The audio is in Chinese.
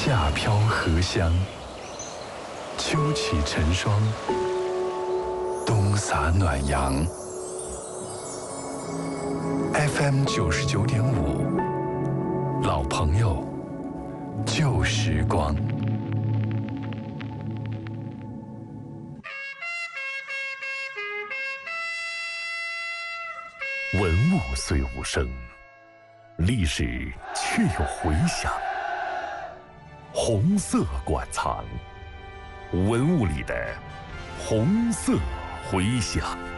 夏飘荷香，秋起晨霜，冬洒暖阳。FM 99.5，老朋友，旧时光。 文物虽无声，历史却有回响。红色馆藏，文物里的红色回响。